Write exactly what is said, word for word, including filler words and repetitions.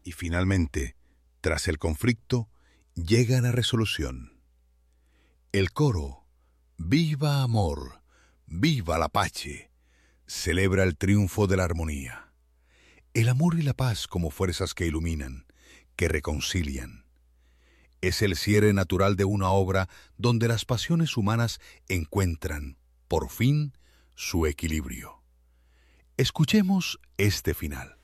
y finalmente, tras el conflicto, llegan a resolución. El coro, ¡viva amor! ¡Viva la pace!, celebra el triunfo de la armonía. El amor y la paz como fuerzas que iluminan, que reconcilian. Es el cierre natural de una obra donde las pasiones humanas encuentran, por fin, su equilibrio. Escuchemos este final.